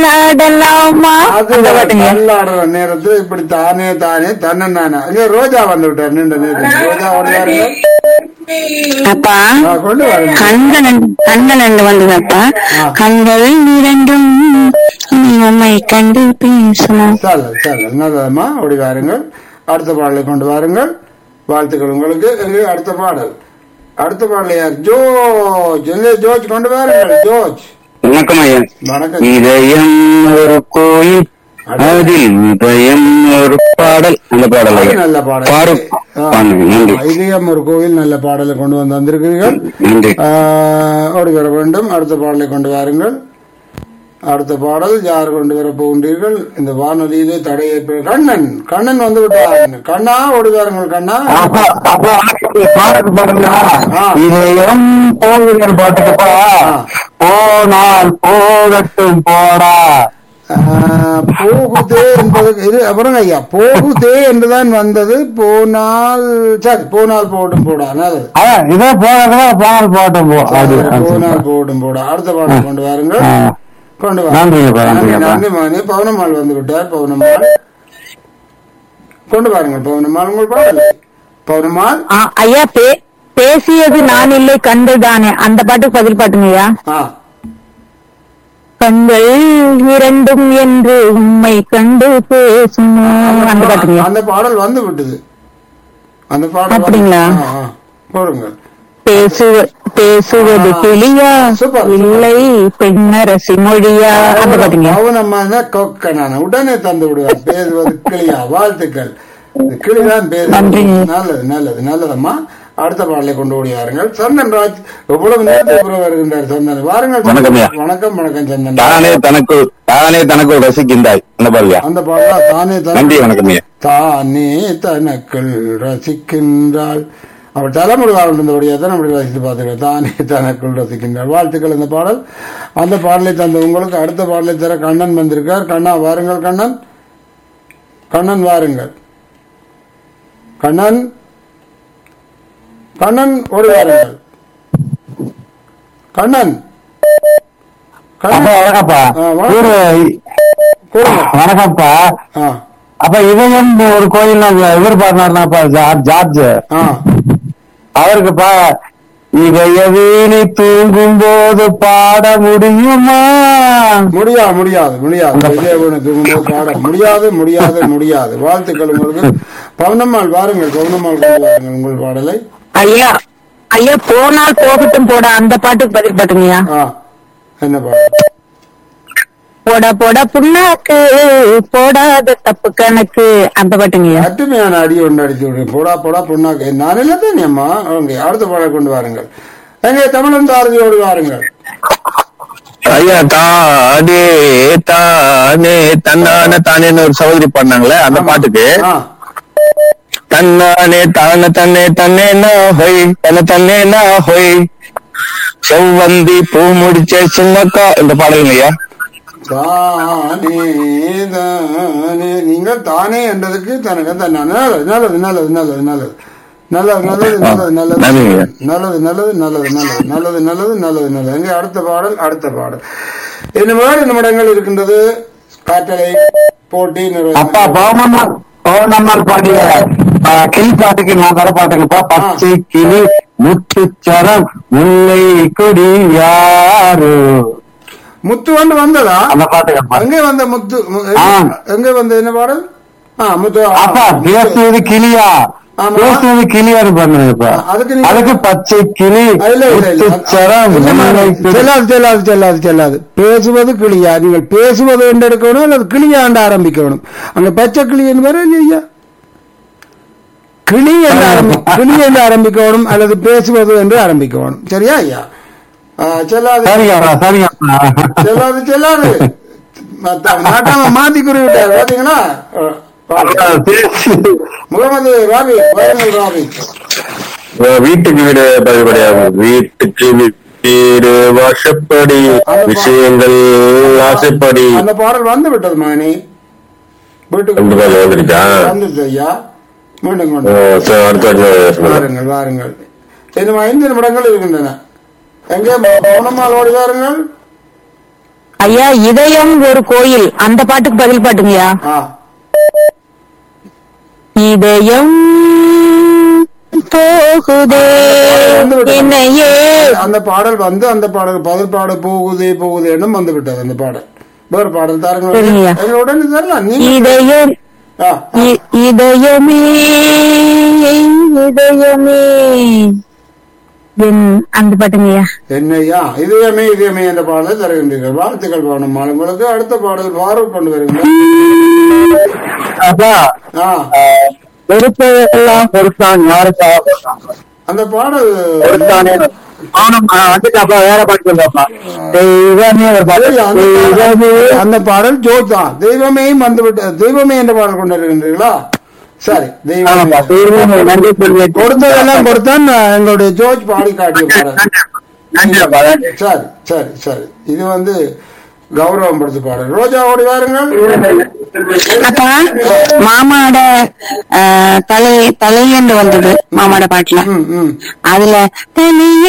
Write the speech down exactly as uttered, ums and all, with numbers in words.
தள்ளாடலாமா அது தள்ளாடுற நேரத்தில் இப்படி தானே தானே தன்னை நானே இங்க ரோஜா வந்து விட்டார் நீண்ட நேரம் ரோஜா ஓடுவாருங்க அப்பா கொண்டு வாருங்க கண்கள் கண்கள் ரெண்டு வந்ததப்பா கண்கள் இரண்டும் உண்மை கண்டு பேசலாம். சரி சரி நல்லதம்மா ஓடி வாருங்கள் அடுத்த பாடலை கொண்டு வாருங்கள் வாழ்த்துக்கள் உங்களுக்கு எங்கே அடுத்த பாடல் அடுத்த பாடல் யார் ஜோர்ஜ் எங்கே ஜோர்ஜ் கொண்டு வாருங்கள் ஜோர்ஜ் வணக்கம் ஐயா. வணக்கம் இதயம் ஒரு கோயில் அதில் இதயம் ஒரு பாடல் அந்த பாடல் ஐயா. நல்ல பாடல் பாருக் நன்றி. இதயம் ஒரு கோவில் நல்ல பாடலை கொண்டு வந்து வந்திருக்கிறீர்கள் நன்றி. ஓடி வர வேண்டும் அடுத்த பாடலை கொண்டு வாருங்கள் அடுத்த பாடல் யார் கொண்டு வர போகின்றீர்கள் இந்த வானொலியிலே தடை ஏற்ப கண்ணன் கண்ணன் வந்து விட்டார் கண்ணா ஓடி வாருங்கள் கண்ணா பாடல் பாடுங்களா இதயம் போகுங்கள் பாட்டுக்குப்பா போனால் போகட்டும் போடா போகுதே என்பது இது அப்புறம் ஐயா போகுதே என்றுதான் வந்தது போனால் சரி போனால் போட்டும் போடா நல்லது இதே போனா போனால் போகட்டும் போ போனால் போட்டும் போடா அடுத்த பாடல் கொண்டு வாருங்கள் கொண்டு வாருங்கள் நன்றி மாணி பவுனம்மாள் வந்து விட்டார் பவுனம்மாள் கொண்டு வாருங்கள் பவுனம்மாள் உங்கள் பாடல் பவுனம்மாள் ஐயா பேசியது நான் இல்லை கண்கள் தானே அந்த பாட்டுக்கு பதில் பாட்டுங்கய்யா கண்கள் இரண்டும் என்று உண்மை கண்டு பேசும் அந்த பாட்டுங்க அந்த பாடல் வந்து விட்டது அந்த பாடல் அப்படிங்களா போடுங்கள் பேசுவ பேசுவது கிளியா இல்லை பெண்ணரசி மொழியா அந்த பாட்டுங்க பவுனம்மா தான் கொக்க நான் உடனே தந்து விடுவேன் பேசுவது கிளியா வாழ்த்துக்கள் கிளிதான் பேச நல்லது நல்லது நல்லதம்மா அடுத்த பாடலை கொண்டு ஓடியாருங்கள் சந்தன் ராஜ் எவ்வளவு நேரத்தில் வருகின்றார் சந்தன் வாருங்கள் வணக்கம் வணக்கம் சந்தன் தானே தனக்கு தானே தனக்கு ரசிக்கின்றாய் அந்த பாடலா அந்த பாடலா தானே நன்றி வணக்கம் தானே தனக்குள் ரசிக்கின்றாள் அவர் தலைமுறை வாழ்ந்தபடியா தான் நம்முடைய ரசித்து பார்த்துக்க தானே தனக்குள் ரசிக்கின்றாள் வாழ்த்துக்கள் இந்த பாடல் அந்த பாடலை தந்த உங்களுக்கு அடுத்த பாடலை தர கண்ணன் வந்திருக்கார் கண்ணா வாருங்கள் கண்ணன் கண்ணன் வாருங்கள் கண்ணன் கண்ணன் ஓடி வாருங்கள் கண்ணன் வணக்கம்ப்பா அப்ப இதயம் ஒரு கோயில் இவர் பாடினார்னாப்பா ஜார்ஜ் அவருக்குப்பா இவைய வீணி தூங்கும் போது பாட முடியுமா முடியாது முடியாது முடியாது தூங்கும் போது பாட முடியாது முடியாது முடியாது வாழ்த்துக்கள் உங்களுக்கு பவுனம்மாள் வாருங்கள் பவுனம்மாள் வாருங்கள் உங்கள் பாடலை ஐயா ஐயா போனால் போகட்டும் போட அந்த பாட்டுக்கு பதில் பாட்டுங்கய்யா என்ன பாட்டு போட போட புண்ணாக்கு போடாத தப்பு கணக்கு அந்த பாட்டுங்கய்யா அட்டுமையான அடி ஒன்று அடிச்சு விடுங்க போடா போடா புண்ணாக்கு நான் இல்லதான் அம்மா அவங்க அடுத்த பாடல் கொண்டு வாருங்கள் எங்க தமிழன் தாரதியோடு வாருங்கள் ஐயா தானே தானே தன்னான தானேன்னு ஒரு சகோதரி பாடினாங்களே அந்த பாட்டுக்கு தன்னானே தான தன்னே தன்னே ஹொய் தன்ன தன்னே ஹொய் செவ்வந்தி பூ முடிச்ச சின்னக்கா இந்த பாடலுங்க ஐயா தானே தானே நீங்கள் தானே என்றதுக்கு தனக்கு தன்னான நல்லது நல்லது நல்லது நல்லது நல்லது நல்லது நல்லது நல்லது நல்லது நல்லது நல்லது நல்லது நல்லது நல்லது நல்லது நல்லது எங்க அடுத்த பாடல் அடுத்த பாடல் இந்த மாதிரி நிமிடங்கள் இருக்கின்றது காற்றலை போட்டி அப்பா பவுனம்மாள் பாடிய கிளி பாட்டுக்கு நான் தர பாட்டுங்கப்பா பச்சை கிளி முத்துச்சரம் முல்லை கொடி யாரு முத்து வந்து வந்ததா அந்த பாட்டுக்கு எங்க வந்த முத்து எங்க வந்த என்ன பாடல் முத்து அப்பா பேசுவது கிளியா பேசுவது கிளியாரு பண்ணுங்க அதுக்கு பச்சை கிளி செல்லாது செல்லாது செல்லாது செல்லாது பேசுவது கிளியா நீங்கள் பேசுவது என்று எடுக்கணும் அல்லது கிளியாண்டு ஆரம்பிக்கணும் அங்க பச்சை கிளி என்பது இல்லையா கிளி என்று ஆரம்பி கிளி என்று ஆரம்பிக்கணும் அல்லது பேசுவது என்று ஆரம்பிக்கணும் சரியா ஐயா செல்லாது செல்லாது செல்லாது நாட்டாம மாத்தி குறிவிட்டார் பாத்தீங்கன்னா முகமது ராபி ராபி வீட்டுக்கு வீடு பகுதியாகும் வீட்டுக்கு வீடு வாசப்படி விஷயங்கள் ஆசைப்படி அந்த பாடல் வந்து விட்டது மகனே வீட்டுக்கு வந்துருச்சு ஐயா மீண்டும் வாருங்கள் வாருங்கள் இன்னும் ஐந்து நிமிடங்கள் இருக்கின்றன எங்கே பவுனம்மாள் ஓடி வாருங்கள் ஐயா இதயம் ஒரு கோயில் அந்த பாட்டுக்கு பதில் பாட்டுங்கய்யா. ஆ இதயம் போகுதே என்னையே. அந்த பாடல் வந்து அந்த பாடல் பதில் பாட போகுதே போகுதே என்னும் வந்து விட்டது அந்த பாடல். வேறு பாடல் தாருங்க சரிங்கய்யா. உடனே தரலாம் நீங்க. இதயம் ஆ, இ- இதயமே இதயமே என் அந்த பாட்டுங்கய்யா. என்னையா இதயமே இதயமே என்ற பாடலை தருகின்றீர்கள். வாழ்த்துக்கள் வேணும் உங்களுக்கு. அடுத்த பாடல் ஃபாரூக் கொண்டு வருகிறீர்கள். அப்பா ஆ பொறுப்பெல்லாம் பொறுத்தான் யாருக்கா அந்த பாடல் பொறுத்தானே ஆனம் வந்துட்டாப்பா. வேற பாட்டு சொல்றாப்பா. தெய்வமே ஒரு பாட்டு. தெய்வமே அந்த பாடல் ஜோத் தான். தெய்வமேயும் வந்துவிட்ட தெய்வமே என்ற பாடல் கொண்டு வருகின்றீர்களா? சரி தெய்வமே ஆமாப்பா. தெய்வமே நன்றி சொல்லி கொடுத்ததெல்லாம் கொடுத்தான் எங்களுடைய ஜோர்ஜ் பாடி காட்டிய பாடல். நன்றிப்பா நன்றி. சரி சரி சரி இது வந்து கௌரவம் படுத்த பாடல். ரோஜா ஓடி வாருங்கள். அப்பா மாமாட அஹ், தலை தலையண்டு வந்தது மாமாட பாட்டுல. ம் ம் அதுல தலை